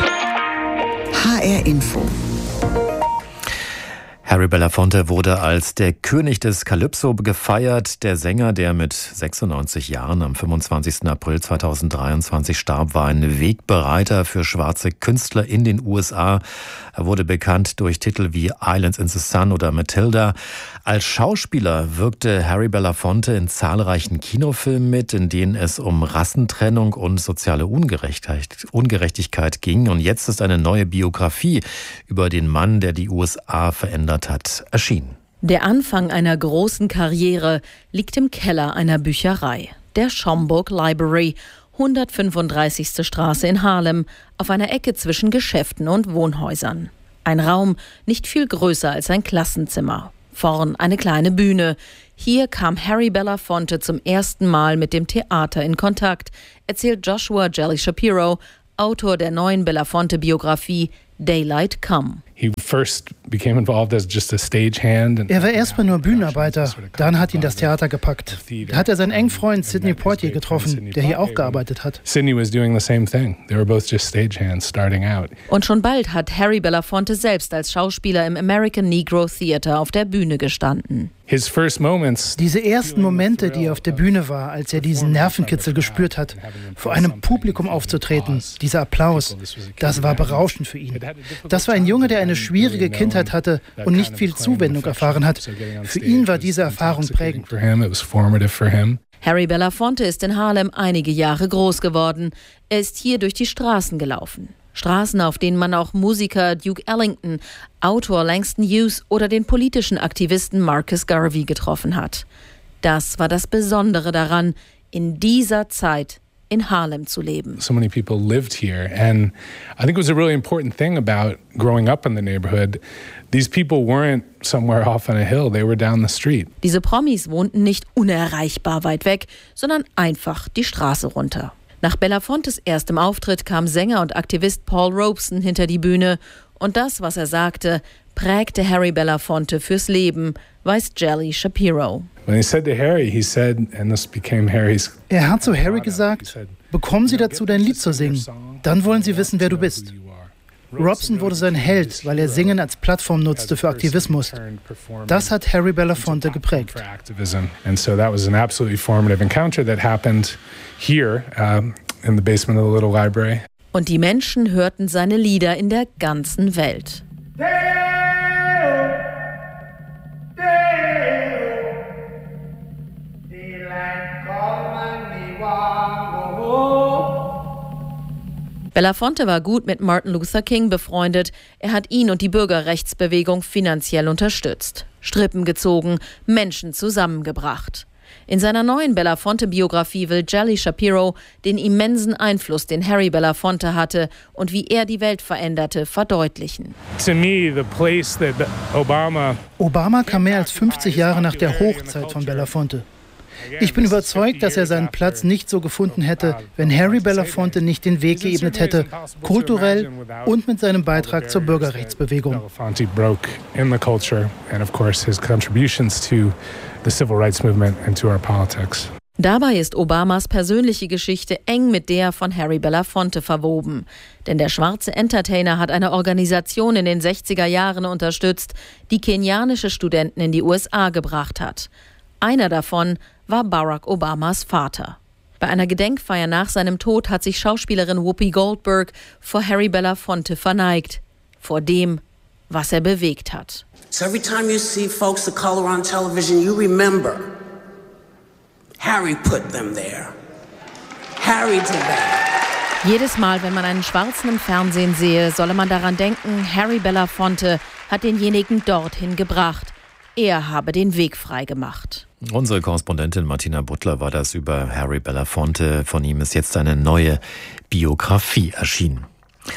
H R Info. Harry Belafonte wurde als der König des Calypso gefeiert. Der Sänger, der mit sechsundneunzig Jahren am fünfundzwanzigsten April zweitausenddreiundzwanzig starb, war ein Wegbereiter für schwarze Künstler in den U S A. Er wurde bekannt durch Titel wie Islands in the Sun oder Matilda. Als Schauspieler wirkte Harry Belafonte in zahlreichen Kinofilmen mit, in denen es um Rassentrennung und soziale Ungerechtigkeit ging. Und jetzt ist eine neue Biografie über den Mann, der die U S A verändert hat, erschienen. Der Anfang einer großen Karriere liegt im Keller einer Bücherei, der Schomburg Library, hundertfünfunddreißigste Straße in Harlem, auf einer Ecke zwischen Geschäften und Wohnhäusern. Ein Raum nicht viel größer als ein Klassenzimmer. Vorn eine kleine Bühne. Hier kam Harry Belafonte zum ersten Mal mit dem Theater in Kontakt, erzählt Joshua Jelly Shapiro, Autor der neuen Belafonte-Biografie Daylight Come. Er war erstmal nur Bühnenarbeiter, dann hat ihn das Theater gepackt. Da hat er seinen engen Freund Sidney Poitier getroffen, der hier auch gearbeitet hat. Und schon bald hat Harry Belafonte selbst als Schauspieler im American Negro Theater auf der Bühne gestanden. Diese ersten Momente, die er auf der Bühne war, als er diesen Nervenkitzel gespürt hat, vor einem Publikum aufzutreten, dieser Applaus, das war berauschend für ihn. Das war ein Junge, der eine schwierige Kindheit hatte und nicht viel Zuwendung erfahren hat. Für ihn war diese Erfahrung prägend. Harry Belafonte ist in Harlem einige Jahre groß geworden. Er ist hier durch die Straßen gelaufen. Straßen, auf denen man auch Musiker Duke Ellington, Autor Langston Hughes oder den politischen Aktivisten Marcus Garvey getroffen hat. Das war das Besondere daran, in dieser Zeit in Harlem zu leben. So many people lived here, and I think it was a really important thing about growing up in the neighborhood. These people weren't somewhere off on a hill, they were down the street. Diese Promis wohnten nicht unerreichbar weit weg, sondern einfach die Straße runter. Nach Belafontes erstem Auftritt kam Sänger und Aktivist Paul Robeson hinter die Bühne. Und das, was er sagte, prägte Harry Belafonte fürs Leben, weiß Jelly Shapiro. When he said to Harry, he said, and this became Harry's. Er hat zu Harry gesagt, bekommen Sie dazu, dein Lied zu singen. Dann wollen Sie wissen, wer du bist. Robeson wurde sein Held, weil er Singen als Plattform nutzte für Aktivismus. Das hat Harry Belafonte geprägt. And so that was an absolutely formative encounter that happened here um, in the basement of the little library. Und die Menschen hörten seine Lieder in der ganzen Welt. Belafonte war gut mit Martin Luther King befreundet. Er hat ihn und die Bürgerrechtsbewegung finanziell unterstützt, Strippen gezogen, Menschen zusammengebracht. In seiner neuen Belafonte-Biografie will Jelly Shapiro den immensen Einfluss, den Harry Belafonte hatte und wie er die Welt veränderte, verdeutlichen. To me, the place that Obama Obama kam mehr als fünfzig Jahre nach der Hochzeit von Belafonte. Ich bin überzeugt, dass er seinen Platz nicht so gefunden hätte, wenn Harry Belafonte nicht den Weg geebnet hätte, kulturell und mit seinem Beitrag zur Bürgerrechtsbewegung. Dabei ist Obamas persönliche Geschichte eng mit der von Harry Belafonte verwoben. Denn der schwarze Entertainer hat eine Organisation in den sechziger Jahren unterstützt, die kenianische Studenten in die U S A gebracht hat. Einer davon war Barack Obamas Vater. Bei einer Gedenkfeier nach seinem Tod hat sich Schauspielerin Whoopi Goldberg vor Harry Belafonte verneigt, vor dem, was er bewegt hat. So every time you see folks of color on television, you remember Harry put them there. Harry did that. Jedes Mal, wenn man einen Schwarzen im Fernsehen sehe, solle man daran denken, Harry Belafonte hat denjenigen dorthin gebracht. Er habe den Weg frei gemacht. Unsere Korrespondentin Martina Butler war das über Harry Belafonte. Von ihm ist jetzt eine neue Biografie erschienen.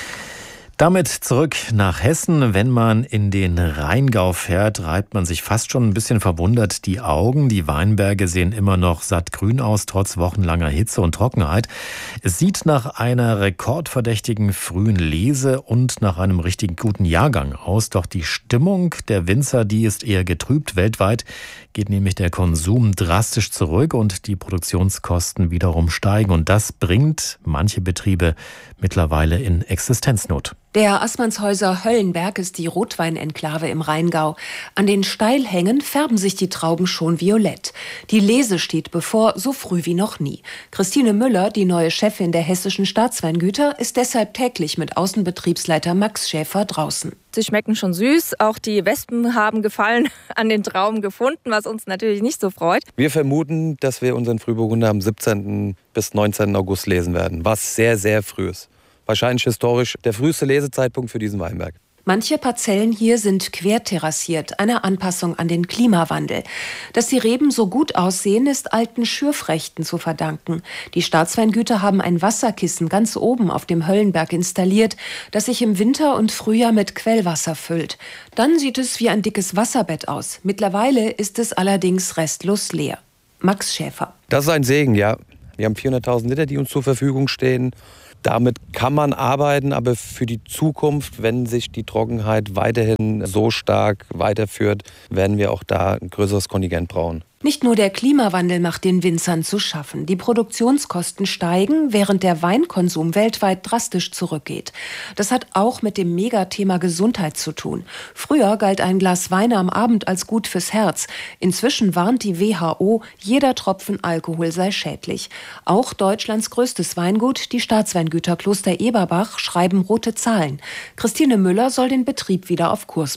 Damit zurück nach Hessen. Wenn man in den Rheingau fährt, reibt man sich fast schon ein bisschen verwundert die Augen. Die Weinberge sehen immer noch sattgrün aus, trotz wochenlanger Hitze und Trockenheit. Es sieht nach einer rekordverdächtigen frühen Lese und nach einem richtig guten Jahrgang aus. Doch die Stimmung der Winzer, die ist eher getrübt. Weltweit geht nämlich der Konsum drastisch zurück und die Produktionskosten wiederum steigen. Und das bringt manche Betriebe mittlerweile in Existenznot. Der Assmannshäuser Höllenberg ist die Rotweinenklave im Rheingau. An den Steilhängen färben sich die Trauben schon violett. Die Lese steht bevor, so früh wie noch nie. Christine Müller, die neue Chefin der hessischen Staatsweingüter, ist deshalb täglich mit Außenbetriebsleiter Max Schäfer draußen. Sie schmecken schon süß. Auch die Wespen haben Gefallen an den Trauben gefunden, was uns natürlich nicht so freut. Wir vermuten, dass wir unseren Frühburgunder am siebzehnten bis neunzehnten August lesen werden, was sehr, sehr früh ist. Wahrscheinlich historisch der früheste Lesezeitpunkt für diesen Weinberg. Manche Parzellen hier sind querterrassiert, eine Anpassung an den Klimawandel. Dass die Reben so gut aussehen, ist alten Schürfrechten zu verdanken. Die Staatsweingüter haben ein Wasserkissen ganz oben auf dem Höllenberg installiert, das sich im Winter und Frühjahr mit Quellwasser füllt. Dann sieht es wie ein dickes Wasserbett aus. Mittlerweile ist es allerdings restlos leer. Max Schäfer. Das ist ein Segen, ja. Wir haben vierhunderttausend Liter, die uns zur Verfügung stehen. Damit kann man arbeiten, aber für die Zukunft, wenn sich die Trockenheit weiterhin so stark weiterführt, werden wir auch da ein größeres Kontingent brauchen. Nicht nur der Klimawandel macht den Winzern zu schaffen. Die Produktionskosten steigen, während der Weinkonsum weltweit drastisch zurückgeht. Das hat auch mit dem Megathema Gesundheit zu tun. Früher galt ein Glas Wein am Abend als gut fürs Herz. Inzwischen warnt die W H O, jeder Tropfen Alkohol sei schädlich. Auch Deutschlands größtes Weingut, die Staatsweingüter Kloster Eberbach, schreiben rote Zahlen. Christine Müller soll den Betrieb wieder auf Kurs bringen.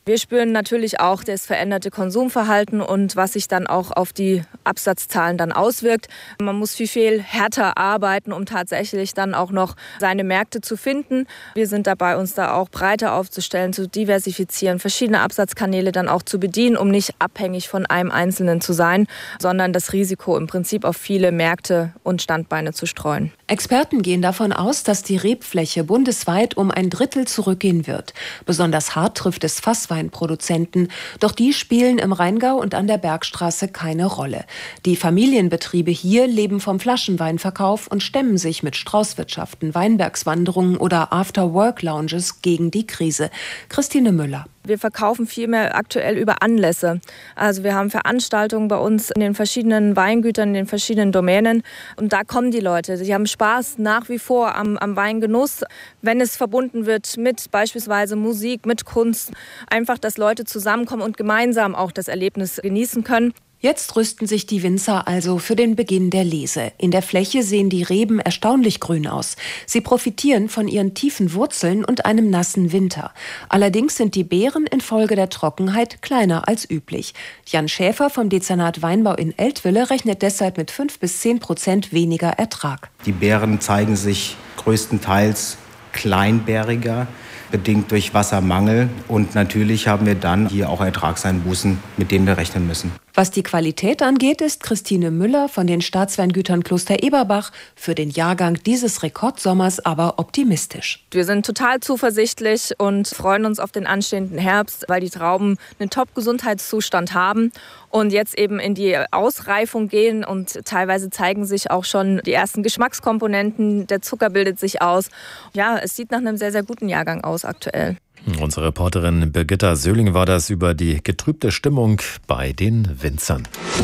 Wir spüren natürlich auch das veränderte Konsumverhalten und was sich dann auch auf die Absatzzahlen dann auswirkt. Man muss viel, viel härter arbeiten, um tatsächlich dann auch noch seine Märkte zu finden. Wir sind dabei, uns da auch breiter aufzustellen, zu diversifizieren, verschiedene Absatzkanäle dann auch zu bedienen, um nicht abhängig von einem Einzelnen zu sein, sondern das Risiko im Prinzip auf viele Märkte und Standbeine zu streuen. Experten gehen davon aus, dass die Rebfläche bundesweit um ein Drittel zurückgehen wird. Besonders hart trifft es Fassweinproduzenten. Doch die spielen im Rheingau und an der Bergstraße keine Rolle. Die Familienbetriebe hier leben vom Flaschenweinverkauf und stemmen sich mit Straußwirtschaften, Weinbergswanderungen oder After-Work-Lounges gegen die Krise. Christine Müller. Wir verkaufen viel mehr aktuell über Anlässe. Also wir haben Veranstaltungen bei uns in den verschiedenen Weingütern, in den verschiedenen Domänen. Und da kommen die Leute. Sie haben Spaß nach wie vor am, am Weingenuss, wenn es verbunden wird mit beispielsweise Musik, mit Kunst. Einfach, dass Leute zusammenkommen und gemeinsam auch das Erlebnis genießen können. Jetzt rüsten sich die Winzer also für den Beginn der Lese. In der Fläche sehen die Reben erstaunlich grün aus. Sie profitieren von ihren tiefen Wurzeln und einem nassen Winter. Allerdings sind die Beeren infolge der Trockenheit kleiner als üblich. Jan Schäfer vom Dezernat Weinbau in Eltville rechnet deshalb mit fünf bis zehn Prozent weniger Ertrag. Die Beeren zeigen sich größtenteils kleinbäriger, bedingt durch Wassermangel. Und natürlich haben wir dann hier auch Ertragseinbußen, mit denen wir rechnen müssen. Was die Qualität angeht, ist Christine Müller von den Staatsweingütern Kloster Eberbach für den Jahrgang dieses Rekordsommers aber optimistisch. Wir sind total zuversichtlich und freuen uns auf den anstehenden Herbst, weil die Trauben einen Top-Gesundheitszustand haben und jetzt eben in die Ausreifung gehen und teilweise zeigen sich auch schon die ersten Geschmackskomponenten, der Zucker bildet sich aus. Ja, es sieht nach einem sehr, sehr guten Jahrgang aus aktuell. Unsere Reporterin Birgitta Söhling war das über die getrübte Stimmung bei den Winzern.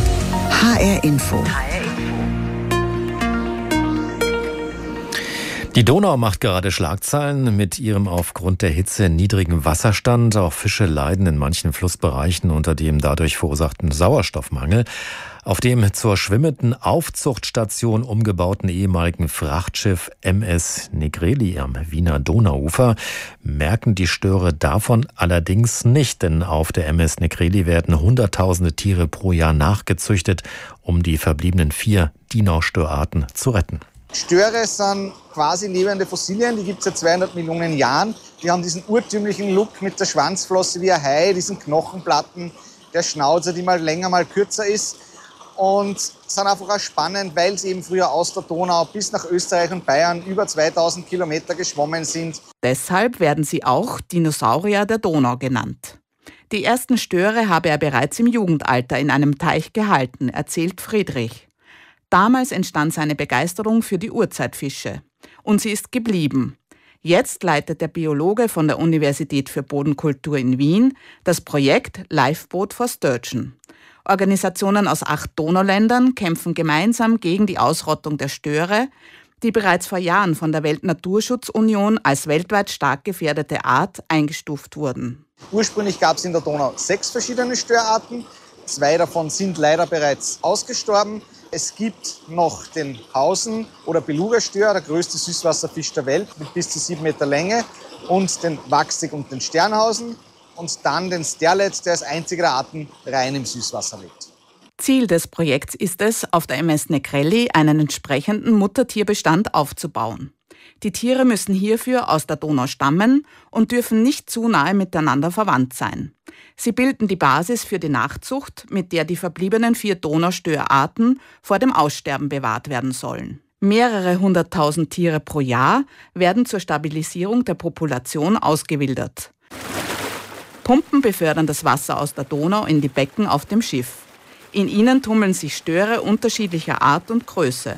H R Info. Die Donau macht gerade Schlagzeilen mit ihrem aufgrund der Hitze niedrigen Wasserstand. Auch Fische leiden in manchen Flussbereichen unter dem dadurch verursachten Sauerstoffmangel. Auf dem zur schwimmenden Aufzuchtstation umgebauten ehemaligen Frachtschiff M S Negreli am Wiener Donauufer merken die Störe davon allerdings nicht, denn auf der M S Negreli werden hunderttausende Tiere pro Jahr nachgezüchtet, um die verbliebenen vier Dinaustörarten zu retten. Störe sind quasi lebende Fossilien, die gibt es seit zweihundert Millionen Jahren. Die haben diesen urtümlichen Look mit der Schwanzflosse wie ein Hai, diesen Knochenplatten, der Schnauzer, die mal länger, mal kürzer ist. Und sind einfach auch spannend, weil sie eben früher aus der Donau bis nach Österreich und Bayern über zweitausend Kilometer geschwommen sind. Deshalb werden sie auch Dinosaurier der Donau genannt. Die ersten Störe habe er bereits im Jugendalter in einem Teich gehalten, erzählt Friedrich. Damals entstand seine Begeisterung für die Urzeitfische. Und sie ist geblieben. Jetzt leitet der Biologe von der Universität für Bodenkultur in Wien das Projekt Lifeboat for Sturgeon. Organisationen aus acht Donauländern kämpfen gemeinsam gegen die Ausrottung der Störe, die bereits vor Jahren von der Weltnaturschutzunion als weltweit stark gefährdete Art eingestuft wurden. Ursprünglich gab es in der Donau sechs verschiedene Störarten. Zwei davon sind leider bereits ausgestorben. Es gibt noch den Hausen- oder Beluga-Stör, der größte Süßwasserfisch der Welt mit bis zu sieben Meter Länge, und den Wachsig und den Sternhausen. Und dann den Sterlet, der als einziger der Arten rein im Süßwasser lebt. Ziel des Projekts ist es, auf der M S Negreli einen entsprechenden Muttertierbestand aufzubauen. Die Tiere müssen hierfür aus der Donau stammen und dürfen nicht zu nahe miteinander verwandt sein. Sie bilden die Basis für die Nachzucht, mit der die verbliebenen vier Donaustörarten vor dem Aussterben bewahrt werden sollen. Mehrere hunderttausend Tiere pro Jahr werden zur Stabilisierung der Population ausgewildert. Pumpen befördern das Wasser aus der Donau in die Becken auf dem Schiff. In ihnen tummeln sich Störe unterschiedlicher Art und Größe.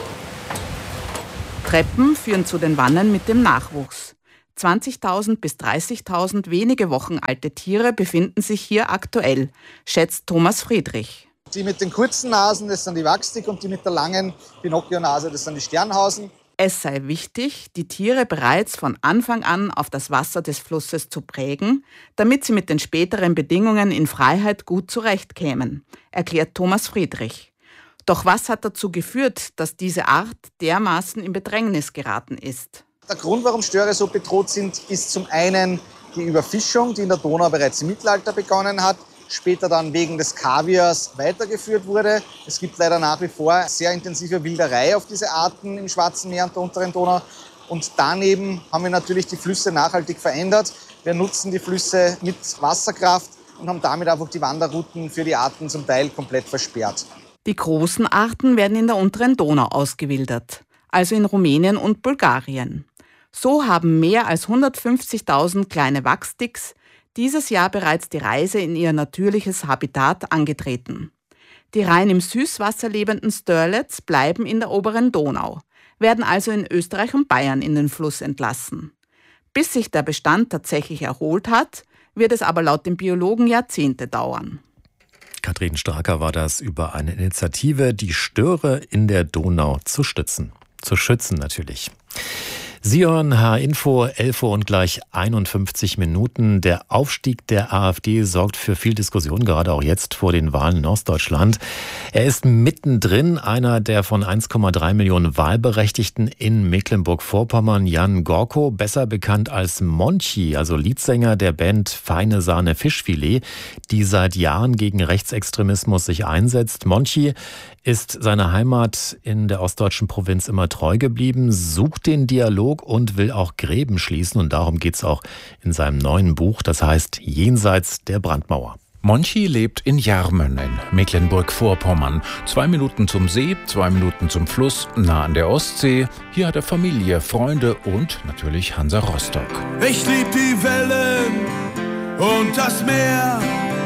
Treppen führen zu den Wannen mit dem Nachwuchs. zwanzigtausend bis dreißigtausend wenige Wochen alte Tiere befinden sich hier aktuell, schätzt Thomas Friedrich. Die mit den kurzen Nasen, das sind die Wachstig, und die mit der langen Pinocchio-Nase, das sind die Sternhausen. Es sei wichtig, die Tiere bereits von Anfang an auf das Wasser des Flusses zu prägen, damit sie mit den späteren Bedingungen in Freiheit gut zurechtkämen, erklärt Thomas Friedrich. Doch was hat dazu geführt, dass diese Art dermaßen in Bedrängnis geraten ist? Der Grund, warum Störe so bedroht sind, ist zum einen die Überfischung, die in der Donau bereits im Mittelalter begonnen hat, später dann wegen des Kaviars weitergeführt wurde. Es gibt leider nach wie vor sehr intensive Wilderei auf diese Arten im Schwarzen Meer und der unteren Donau. Und daneben haben wir natürlich die Flüsse nachhaltig verändert. Wir nutzen die Flüsse mit Wasserkraft und haben damit einfach die Wanderrouten für die Arten zum Teil komplett versperrt. Die großen Arten werden in der unteren Donau ausgewildert, also in Rumänien und Bulgarien. So haben mehr als hundertfünfzigtausend kleine Wachsticks dieses Jahr bereits die Reise in ihr natürliches Habitat angetreten. Die rein im Süßwasser lebenden Störlets bleiben in der oberen Donau, werden also in Österreich und Bayern in den Fluss entlassen. Bis sich der Bestand tatsächlich erholt hat, wird es aber laut dem Biologen Jahrzehnte dauern. Katrin Straker war das über eine Initiative, die Störe in der Donau zu stützen. Zu schützen natürlich. Sie hören H-Info, elf Uhr und gleich einundfünfzig Minuten. Der Aufstieg der AfD sorgt für viel Diskussion, gerade auch jetzt vor den Wahlen in Ostdeutschland. Er ist mittendrin, einer der von eins Komma drei Millionen Wahlberechtigten in Mecklenburg-Vorpommern, Jan Gorko, besser bekannt als Monchi, also Leadsänger der Band Feine Sahne Fischfilet, die seit Jahren gegen Rechtsextremismus sich einsetzt. Monchi ist seiner Heimat in der ostdeutschen Provinz immer treu geblieben, sucht den Dialog und will auch Gräben schließen. Und darum geht es auch in seinem neuen Buch, das heißt Jenseits der Brandmauer. Monchi lebt in Jarmen in Mecklenburg-Vorpommern. Zwei Minuten zum See, zwei Minuten zum Fluss, nah an der Ostsee. Hier hat er Familie, Freunde und natürlich Hansa Rostock. Ich lieb die Wellen und das Meer.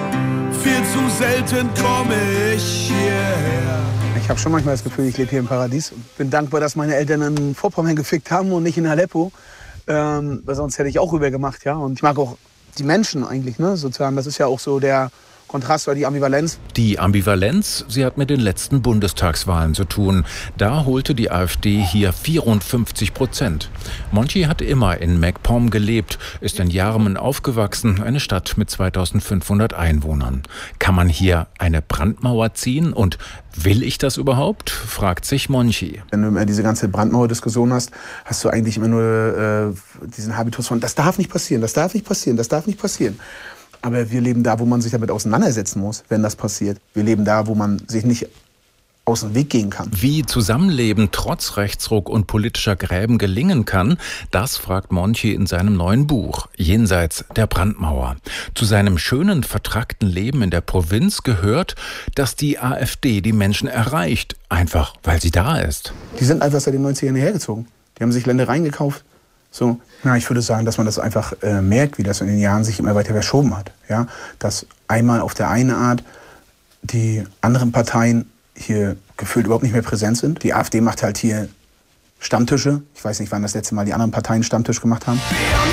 Viel zu selten komme ich hierher. Ich habe schon manchmal das Gefühl, ich lebe hier im Paradies. Bin dankbar, dass meine Eltern in Vorpommern gefickt haben und nicht in Aleppo. Ähm, weil sonst hätte ich auch rüber gemacht, ja. Und ich mag auch die Menschen eigentlich, ne, sozusagen. Das ist ja auch so der Kontrast oder die Ambivalenz. Die Ambivalenz, sie hat mit den letzten Bundestagswahlen zu tun. Da holte die AfD hier vierundfünfzig Prozent. Monchi hat immer in MacPom gelebt, ist in Jarmen aufgewachsen, eine Stadt mit zweitausendfünfhundert Einwohnern. Kann man hier eine Brandmauer ziehen und will ich das überhaupt? Fragt sich Monchi. Wenn du immer diese ganze Brandmauer-Diskussion hast, hast du eigentlich immer nur äh, diesen Habitus von, das darf nicht passieren, das darf nicht passieren, das darf nicht passieren. Aber wir leben da, wo man sich damit auseinandersetzen muss, wenn das passiert. Wir leben da, wo man sich nicht aus dem Weg gehen kann. Wie Zusammenleben trotz Rechtsruck und politischer Gräben gelingen kann, das fragt Monchi in seinem neuen Buch Jenseits der Brandmauer. Zu seinem schönen, vertrackten Leben in der Provinz gehört, dass die AfD die Menschen erreicht, einfach weil sie da ist. Die sind einfach seit den neunzigern hierher gezogen. Die haben sich Ländereien gekauft. So, na, ich würde sagen, dass man das einfach äh, merkt, wie das in den Jahren sich immer weiter verschoben hat. Ja? Dass einmal auf der einen Art die anderen Parteien hier gefühlt überhaupt nicht mehr präsent sind. Die AfD macht halt hier Stammtische. Ich weiß nicht, wann das letzte Mal die anderen Parteien Stammtisch gemacht haben.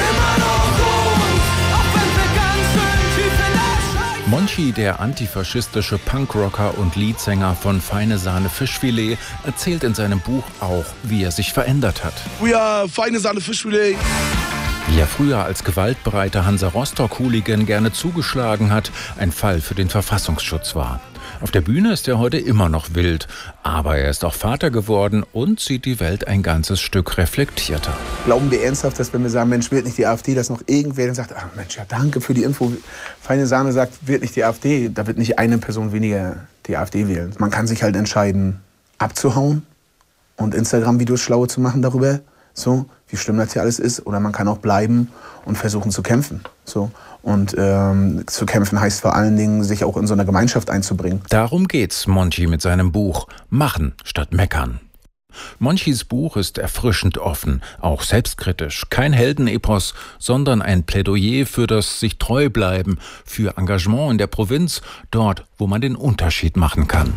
Monchi, der antifaschistische Punkrocker und Leadsänger von Feine Sahne Fischfilet, erzählt in seinem Buch auch, wie er sich verändert hat. We are Feine Sahne Fischfilet. Wie er früher als gewaltbereiter Hansa Rostock-Hooligan gerne zugeschlagen hat, ein Fall für den Verfassungsschutz war. Auf der Bühne ist er heute immer noch wild, aber er ist auch Vater geworden und sieht die Welt ein ganzes Stück reflektierter. Glauben wir ernsthaft, dass wenn wir sagen, Mensch, wählt nicht die AfD, dass noch irgendwer dann sagt, ach Mensch, ja danke für die Info. Feine Sahne sagt, wählt nicht die AfD, da wird nicht eine Person weniger die AfD wählen. Man kann sich halt entscheiden, abzuhauen und Instagram-Videos schlaue zu machen darüber, so wie schlimm das hier alles ist, oder man kann auch bleiben und versuchen zu kämpfen, so. Und ähm, zu kämpfen heißt vor allen Dingen, sich auch in so einer Gemeinschaft einzubringen. Darum geht's Monchi mit seinem Buch Machen statt Meckern. Monchis Buch ist erfrischend offen, auch selbstkritisch. Kein Heldenepos, sondern ein Plädoyer für das sich treu bleiben, für Engagement in der Provinz, dort, wo man den Unterschied machen kann.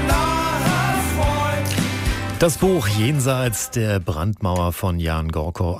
Das Buch Jenseits der Brandmauer von Jan Gorko